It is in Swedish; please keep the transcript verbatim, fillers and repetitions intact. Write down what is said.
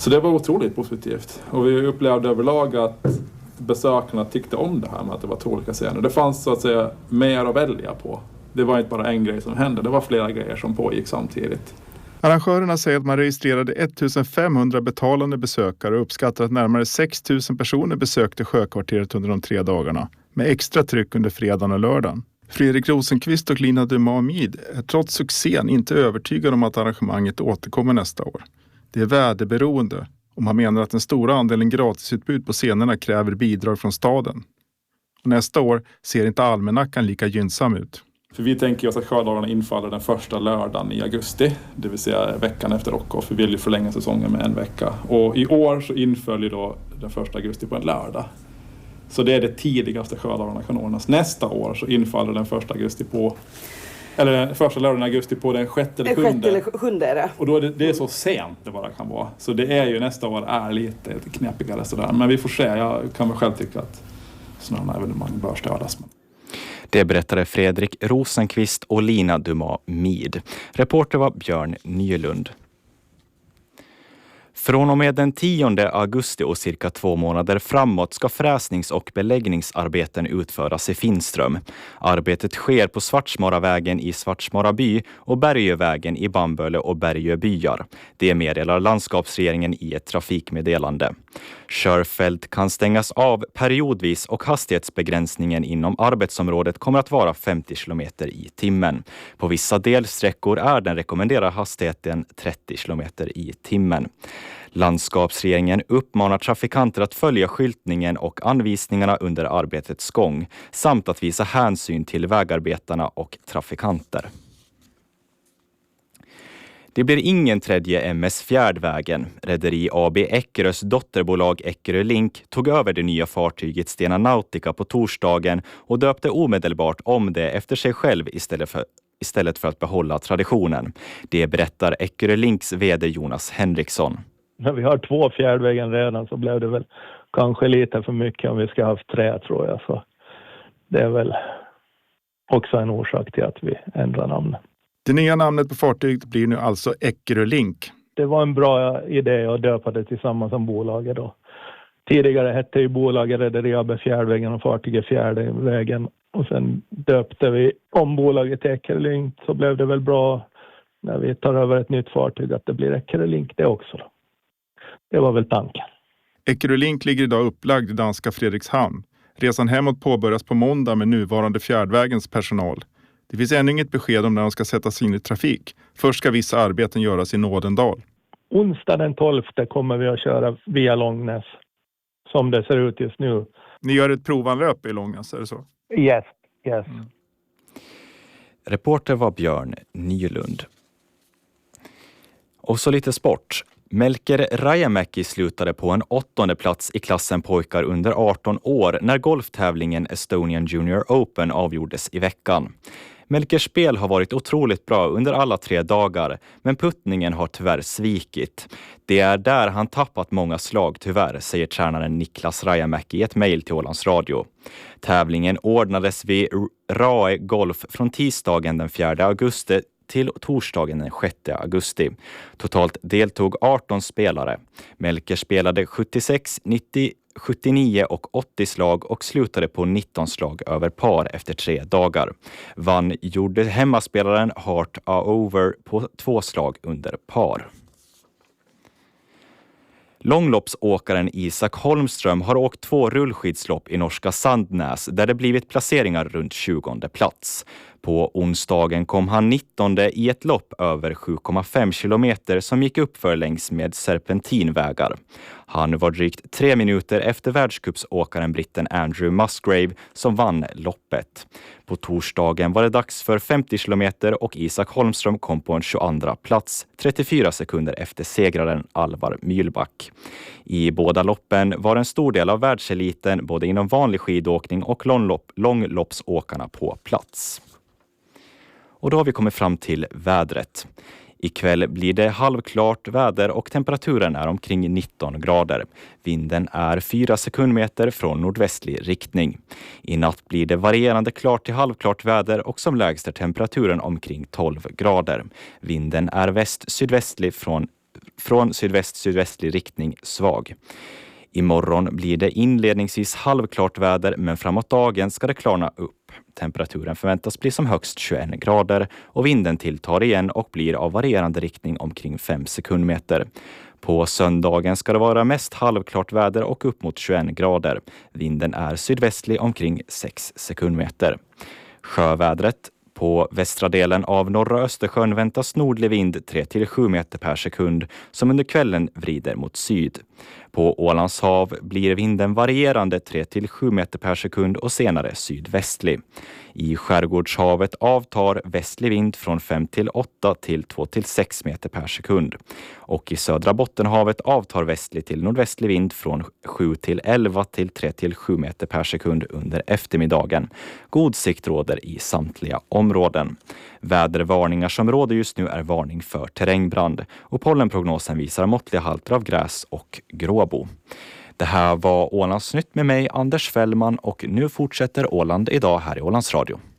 Så det var otroligt positivt. Och vi upplevde överlag att besökarna tyckte om det här med att det var två olika scener. Det fanns så att säga mer att välja på. Det var inte bara en grej som hände, det var flera grejer som pågick samtidigt. Arrangörerna säger att man registrerade ettusenfemhundra betalande besökare och uppskattar att närmare sex tusen personer besökte Sjökvarteret under de tre dagarna, med extra tryck under fredagen och lördagen. Fredrik Rosenqvist och Lina Dumamid är trots succén inte övertygade om att arrangemanget återkommer nästa år. Det är väderberoende och man menar att den stora andelen gratisutbud på scenerna kräver bidrag från staden. Och nästa år ser inte almanackan lika gynnsam ut. För vi tänker oss att sjödagarna infaller den första lördagen i augusti, det vill säga veckan efter Rockoff. Vi vill ju förlänga säsongen med en vecka. Och i år så inföll då den första augusti på en lördag. Så det är det tidigaste sjödagarna kan ordnas. Nästa år så infaller den första augusti på, eller den första lördagen i augusti på den sjätte eller sjunde. sjätte eller sjunde är det. Och då är det, det är så sent det bara kan vara. Så det är ju nästa år är lite, lite knepigare sådär. Men vi får se, jag kan väl själv tycka att sådana evenemang bör stödas. Det berättade Fredrik Rosenqvist och Lina Dumamid. Reporter var Björn Nylund. Från och med den tionde augusti och cirka två månader framåt ska fräsnings- och beläggningsarbeten utföras i Finström. Arbetet sker på Svartsmoravägen i Svartsmoraby och Bergövägen i Bamböle och Bergöbyar. Det meddelar landskapsregeringen i ett trafikmeddelande. Körfält kan stängas av periodvis och hastighetsbegränsningen inom arbetsområdet kommer att vara femtio kilometer i timmen. På vissa delsträckor är den rekommenderade hastigheten trettio kilometer i timmen. Landskapsregeringen uppmanar trafikanter att följa skyltningen och anvisningarna under arbetets gång samt att visa hänsyn till vägarbetarna och trafikanter. Det blir ingen tredje M S Fjärdvägen. Rederi A B Eckerös dotterbolag Eckerö Link tog över det nya fartyget Stena Nautica på torsdagen och döpte omedelbart om det efter sig själv istället för, istället för att behålla traditionen. Det berättar Eckerö Links vd Jonas Henriksson. När vi har två Fjärdvägen redan så blev det väl kanske lite för mycket om vi ska ha haft tre, tror jag. Så det är väl också en orsak till att vi ändrar namnet. Det nya namnet på fartyget blir nu alltså Eckerö Link. Det var en bra idé att döpa det tillsammans som bolaget då. Tidigare hette ju bolaget Rederi A B Fjärdvägen och fartyget Fjärdvägen. Och sen döpte vi om bolaget till Eckerö Link, så blev det väl bra när vi tar över ett nytt fartyg att det blir Eckerö Link det också då. Det var väl tanken. Eckerö Link ligger idag upplagd i danska Fredrikshamn. Resan hemåt påbörjas på måndag med nuvarande Fjärdvägens personal. Det finns ännu inget besked om när de ska sättas in i trafik. Först ska vissa arbeten göras i Nådendal. Onsdag den tolfte kommer vi att köra via Långnäs. Som det ser ut just nu. Ni gör ett provanlöp i Långnäs, är det så? Yes, yes. Mm. Reporter var Björn Nylund. Och så lite sport. Melker Rajamäki slutade på en åttonde plats i klassen pojkar under arton år när golftävlingen Estonian Junior Open avgjordes i veckan. Melkers spel har varit otroligt bra under alla tre dagar, men puttningen har tyvärr svikit. Det är där han tappat många slag tyvärr, säger tränaren Niklas Rajamäki i ett mejl till Ålands Radio. Tävlingen ordnades vid Rae Golf från tisdagen den fjärde augusti till torsdagen den sjätte augusti. Totalt deltog arton spelare. Melker spelade sjuttiosex, nittio, sjuttionio och åttio slag och slutade på nitton slag över par efter tre dagar. Vann gjorde hemmaspelaren Hart Over på två slag under par. Långloppsåkaren Isak Holmström har åkt två rullskidslopp i norska Sandnäs där det blivit placeringar runt tjugonde plats. På onsdagen kom han nittonde i ett lopp över sju komma fem kilometer som gick upp för längs med serpentinvägar. Han var drygt tre minuter efter världscupsåkaren britten Andrew Musgrave som vann loppet. På torsdagen var det dags för femtio kilometer och Isak Holmström kom på en tjugoandra plats, trettiofyra sekunder efter segraren Alvar Mylback. I båda loppen var en stor del av världseliten både inom vanlig skidåkning och långlopp, långloppsåkarna på plats. Och då har vi kommit fram till vädret. Ikväll blir det halvklart väder och temperaturen är omkring nitton grader. Vinden är fyra sekundmeter från nordvästlig riktning. I natt blir det varierande klart till halvklart väder och som lägst är temperaturen omkring tolv grader. Vinden är väst-sydvästlig från från sydväst-sydvästlig riktning svag. Imorgon blir det inledningsvis halvklart väder, men framåt dagen ska det klarna upp. Temperaturen förväntas bli som högst tjugoen grader och vinden tilltar igen och blir av varierande riktning omkring fem sekundmeter. På söndagen ska det vara mest halvklart väder och upp mot tjugoen grader. Vinden är sydvästlig omkring sex sekundmeter. Sjövädret. På västra delen av norra Östersjön väntas nordlig vind tre till sju meter per sekund som under kvällen vrider mot syd. På Ålands hav blir vinden varierande tre till sju meter per sekund och senare sydvästlig. I skärgårdshavet avtar västlig vind från fem till åtta till två till sex meter per sekund. Och i södra Bottenhavet avtar västlig till nordvästlig vind från sju till elva till tre till sju meter per sekund under eftermiddagen. God sikt råder i samtliga områden. Vädervarningar som råder just nu är varning för terrängbrand och pollenprognosen visar måttliga halter av gräs och gråbo. Det här var Ålandsnytt med mig, Anders Fällman, och nu fortsätter Åland idag här i Ålands Radio.